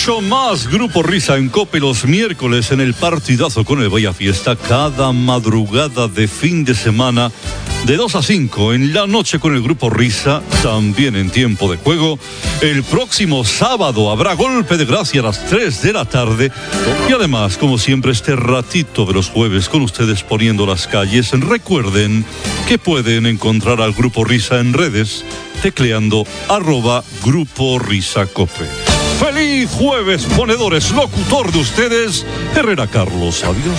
mucho más. Grupo Risa en COPE los miércoles en el partidazo con el Vaya Fiesta. Cada madrugada de fin de semana de 2 a 5 en la noche con el Grupo Risa. También en tiempo de juego. El próximo sábado habrá golpe de gracia a las 3 de la tarde. Y además, como siempre, este ratito de los jueves con ustedes poniendo las calles. Recuerden que pueden encontrar al Grupo Risa en redes tecleando @Grupo Risa Cope. ¡Feliz jueves, ponedores! Locutor de ustedes, Herrera Carlos. Adiós.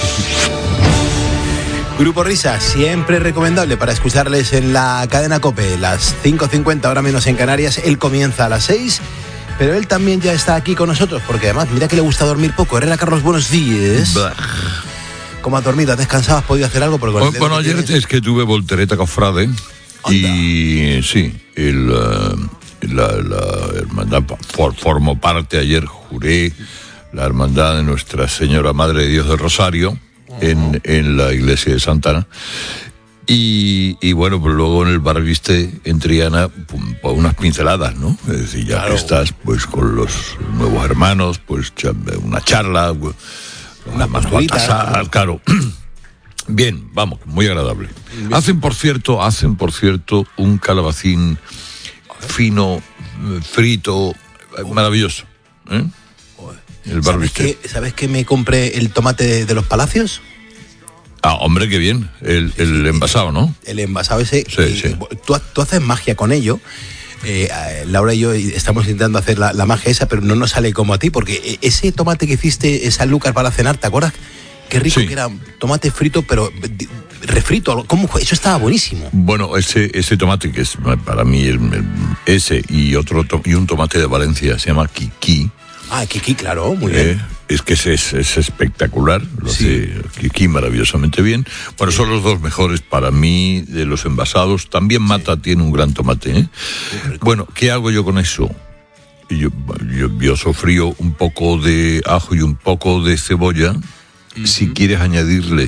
Grupo Risa, siempre recomendable para escucharles en la cadena COPE, las 5:50, ahora menos en Canarias. Él comienza a las 6, pero él también ya está aquí con nosotros, porque además, mira que le gusta dormir poco. Herrera Carlos, buenos días. ¿Cómo has dormido? ¿Has descansado? ¿Has podido hacer algo? Bueno, ayer es que tuve voltereta cofrade. Y sí, la hermandad, formo parte, ayer juré la hermandad de Nuestra Señora Madre de Dios del Rosario en la iglesia de Santana. Y bueno, pues luego en el bar viste en Triana unas pinceladas, ¿no? Es decir, ya que estás pues con los nuevos hermanos, pues una charla, una mascota, claro. Bien, vamos, muy agradable. Bien. Hacen por cierto un calabacín fino, frito, maravilloso. El barbiste. ¿Sabes que me compré el tomate de los Palacios? Ah, hombre, qué bien. El envasado, ¿no? El envasado ese. Sí. Tú haces magia con ello. Laura y yo estamos intentando hacer la magia esa, pero no nos sale como a ti, porque ese tomate que hiciste, esa Lucas para cenar, ¿te acuerdas? Qué rico que era, tomate frito, pero refrito. ¿Cómo fue? Eso estaba buenísimo. Bueno, ese tomate que es para mí ese y un tomate de Valencia se llama Kiki. Ah, Kiki, claro, muy bien. Es que es espectacular, lo hace Kiki maravillosamente bien. Bueno, son los dos mejores para mí de los envasados. También Mata tiene un gran tomate, Bueno, ¿qué hago yo con eso? Yo sofrío un poco de ajo y un poco de cebolla. Si quieres añadirle,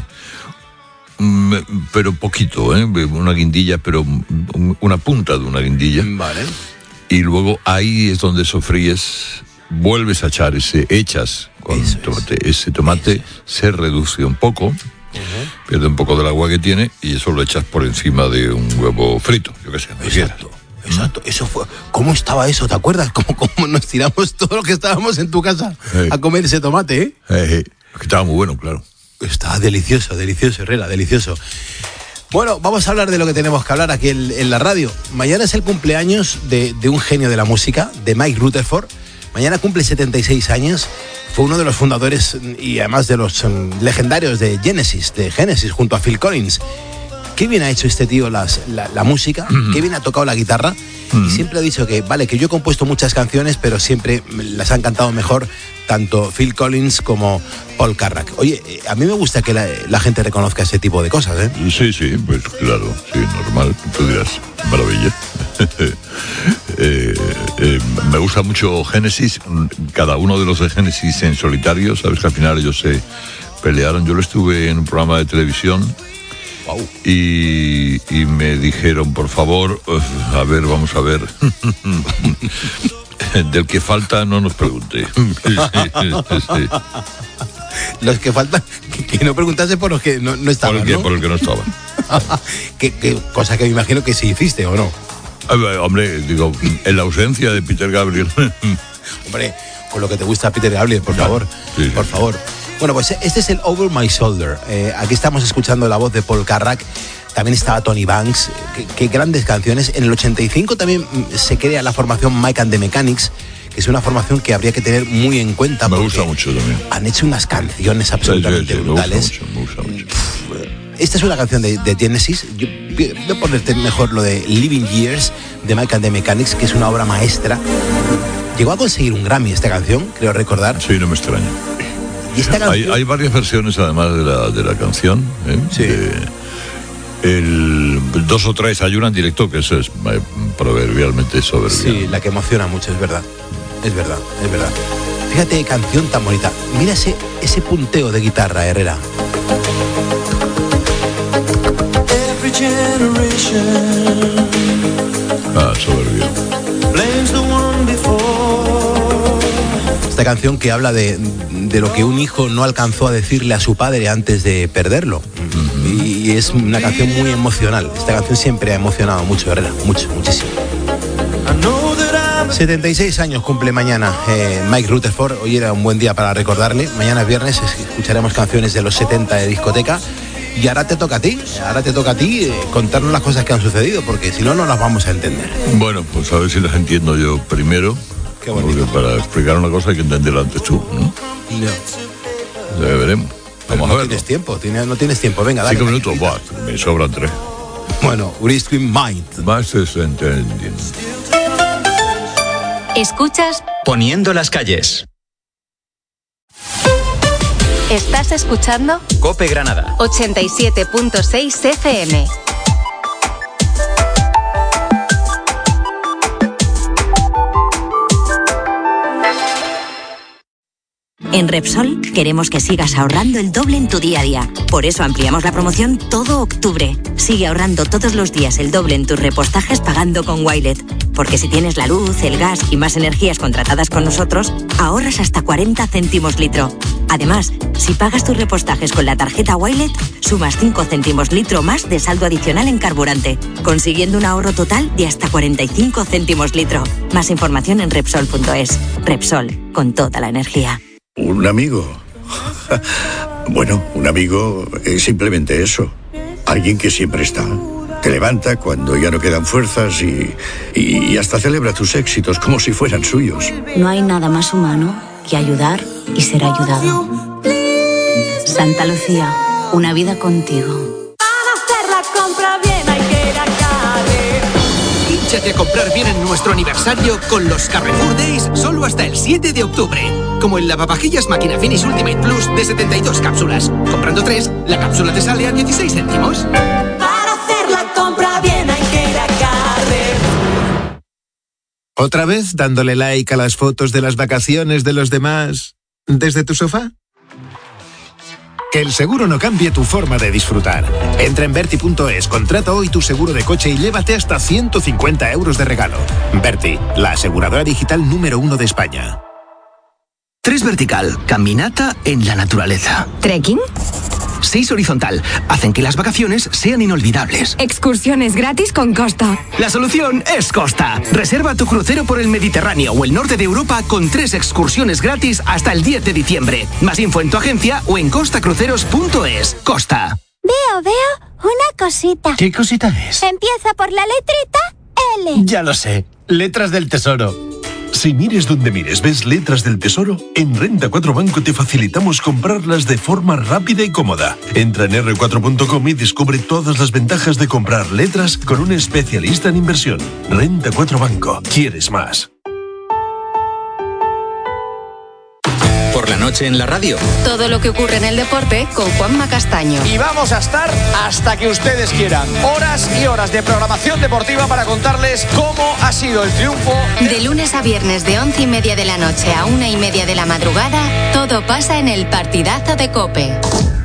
pero poquito, una guindilla, pero una punta de una guindilla. Vale. Y luego ahí es donde sofríes, vuelves a echas con tomate. Ese tomate se reduce un poco, pierde un poco del agua que tiene, y eso lo echas por encima de un huevo frito, yo qué sé. Exacto, eso fue. ¿Cómo estaba eso? ¿Te acuerdas? ¿Cómo nos tiramos todo lo que estábamos en tu casa a comer ese tomate, Que estaba muy bueno, claro. Estaba delicioso, Herrera, delicioso. Bueno, vamos a hablar de lo que tenemos que hablar aquí en la radio. Mañana es el cumpleaños de un genio de la música, de Mike Rutherford. Mañana cumple 76 años. Fue uno de los fundadores y además de los legendarios de Genesis, junto a Phil Collins. Qué bien ha hecho este tío la música, qué bien ha tocado la guitarra. Y siempre ha dicho que yo he compuesto muchas canciones, pero siempre las han cantado mejor tanto Phil Collins como Paul Carrack. Oye, a mí me gusta que la gente reconozca ese tipo de cosas, Sí, pues claro, sí, normal, tú dirás, maravilla. Me gusta mucho Genesis, cada uno de los de Genesis en solitario, sabes que al final ellos se pelearon. Yo lo estuve en un programa de televisión. Wow. Y me dijeron, por favor, vamos a ver, del que falta no nos pregunte. Sí. Los que faltan, que no preguntase por los que no estaban, por el que no estaban. ¿Qué cosa que me imagino que sí hiciste, ¿o no? Hombre, digo, en la ausencia de Peter Gabriel. Hombre, con lo que te gusta Peter Gabriel, por favor, por favor. Bueno, pues este es el Over My Shoulder. Aquí estamos escuchando la voz de Paul Carrack. También estaba Tony Banks. Qué grandes canciones. En el 85 también se crea la formación Mike and the Mechanics, que es una formación que habría que tener muy en cuenta. Me gusta mucho también. Han hecho unas canciones absolutamente brutales. Me gusta mucho. Esta es una canción de Genesis. Yo voy a ponerte mejor lo de Living Years de Mike and the Mechanics, que es una obra maestra. Llegó a conseguir un Grammy esta canción, creo recordar. Sí, no me extraña. Y esta canción... hay varias versiones además de la canción. Sí. El 2 o 3 hay una en directo que eso es proverbialmente soberbia. Sí, la que emociona mucho, es verdad. Es verdad. Fíjate qué canción tan bonita. Mira ese punteo de guitarra, Herrera. Every generation soberbio. blames the one before. Esta canción que habla de lo que un hijo no alcanzó a decirle a su padre antes de perderlo. Y es una canción muy emocional. Esta canción siempre ha emocionado mucho, Herrera. Muchísimo. 76 años cumple mañana Mike Rutherford. Hoy era un buen día para recordarle. Mañana es viernes, escucharemos canciones de los 70 de discoteca. Y ahora te toca a ti, contarnos las cosas que han sucedido, porque si no, no las vamos a entender. Bueno, pues a ver si las entiendo yo primero. Qué bonito. Porque para explicar una cosa hay que entenderla antes tú, ¿no? No. Ya veremos. Vamos a ver. No tienes tiempo, venga, dale. 5 minutos, va, me sobran 3. Bueno, Urisquin Mind. Más es entendiendo. Escuchas Poniendo las calles. ¿Estás escuchando? COPE Granada. 87.6 FM. En Repsol queremos que sigas ahorrando el doble en tu día a día. Por eso ampliamos la promoción todo octubre. Sigue ahorrando todos los días el doble en tus repostajes pagando con Wilet. Porque si tienes la luz, el gas y más energías contratadas con nosotros, ahorras hasta 40 céntimos litro. Además, si pagas tus repostajes con la tarjeta Wilet, sumas 5 céntimos litro más de saldo adicional en carburante, consiguiendo un ahorro total de hasta 45 céntimos litro. Más información en Repsol.es. Repsol, con toda la energía. ¿Un amigo? Bueno, un amigo es simplemente eso. Alguien que siempre está. Te levanta cuando ya no quedan fuerzas y hasta celebra tus éxitos como si fueran suyos. No hay nada más humano que ayudar y ser ayudado. Santa Lucía, una vida contigo. Para hacer la compra bien hay que ir a Carrefour. Hínchate a comprar bien en nuestro aniversario con los Carrefour Days solo hasta el 7 de octubre. Como el lavavajillas Máquina Finish Ultimate Plus de 72 cápsulas. Comprando 3, la cápsula te sale a 16 céntimos. Para hacer la compra bien hay que ir a Carrefour. ¿Otra vez dándole like a las fotos de las vacaciones de los demás desde tu sofá? Que el seguro no cambie tu forma de disfrutar. Entra en Berti.es, contrata hoy tu seguro de coche y llévate hasta 150 euros de regalo. Berti, la aseguradora digital número 1 de España. 3 vertical, caminata en la naturaleza. ¿Trekking? 6 horizontal, hacen que las vacaciones sean inolvidables. Excursiones gratis con Costa. La solución es Costa. Reserva tu crucero por el Mediterráneo o el norte de Europa con 3 excursiones gratis hasta el 10 de diciembre. Más info en tu agencia o en costacruceros.es. Costa. Veo una cosita. ¿Qué cosita es? Empieza por la letrita L. Ya lo sé, letras del tesoro. Si mires donde mires, ves letras del tesoro, en Renta 4 Banco te facilitamos comprarlas de forma rápida y cómoda. Entra en r4.com y descubre todas las ventajas de comprar letras con un especialista en inversión. Renta 4 Banco. ¿Quieres más? Por la noche en la radio. Todo lo que ocurre en el deporte con Juanma Castaño. Y vamos a estar hasta que ustedes quieran. Horas y horas de programación deportiva para contarles cómo ha sido el triunfo. De lunes a viernes de 11:30 de la noche a 1:30 de la madrugada, todo pasa en el partidazo de COPE.